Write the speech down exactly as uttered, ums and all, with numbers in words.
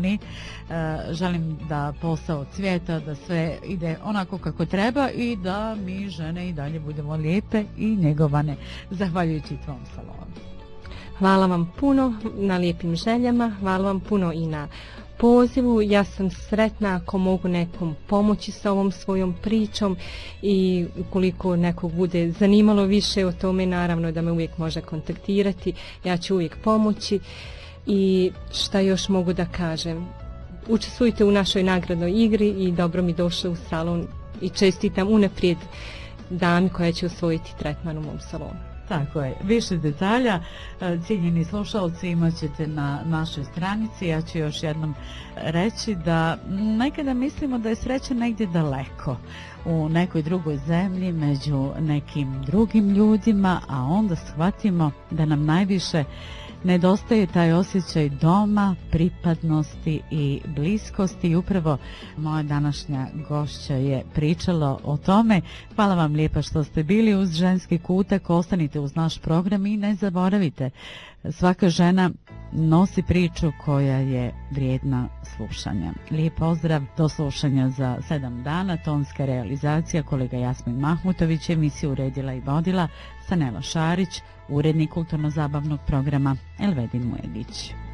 mi e, želim da posao cvijeta, da sve ide onako kako treba i da mi žene i dalje budemo lijepe i njegovane zahvaljujući tvom salonu. Hvala vam puno na lijepim željama, hvala vam puno i na pozivu. Ja sam sretna ako mogu nekom pomoći sa ovom svojom pričom i ukoliko nekog bude zanimalo više o tome, naravno da me uvijek može kontaktirati, ja ću uvijek pomoći. I šta još mogu da kažem, učestvujte u našoj nagradnoj igri i dobro mi došli u salon i čestitam unaprijed dami koja će osvojiti tretman u mom salonu. Tako je. Više detalja, cijenjeni slušalci, imat ćete na našoj stranici. Ja ću još jednom reći da nekada mislimo da je sreća negdje daleko, u nekoj drugoj zemlji, među nekim drugim ljudima, a onda shvatimo da nam najviše nedostaje taj osjećaj doma, pripadnosti i bliskosti. I upravo moja današnja gošća je pričala o tome. Hvala vam lijepa što ste bili uz Ženski kutak. Ostanite uz naš program i ne zaboravite, svaka žena nosi priču koja je vrijedna slušanja. Lijep pozdrav, do slušanja za sedam dana. Tonska realizacija kolega Jasmin Mahmutović, emisiju uredila i vodila Sanela Šarić, urednik kulturno-zabavnog programa Elvedin Mujegić.